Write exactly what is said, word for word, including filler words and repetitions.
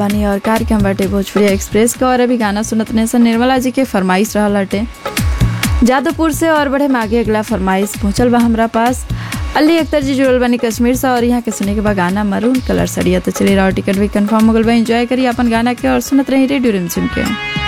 बानी और कार्यक्रम बाटे भोजपुरी एक्सप्रेस का। और अभी गाना सुनत नेसन निर्मला जी के फरमाइश रहल हटे जादवपुर से। और बढ़े आगे अगला फरमाइश पहुँचल बा हमरा पास। अली अख्तर जी जुड़ल बानी कश्मीर से और यहाँ के सुने के बाद गाना मरून कलर सड़िया। तो चलिए रहा टिकट भी कंफर्म हो गल बा। एंजॉय करिए अपन गाना के और सुनत रही रेडियो रिमझिम के।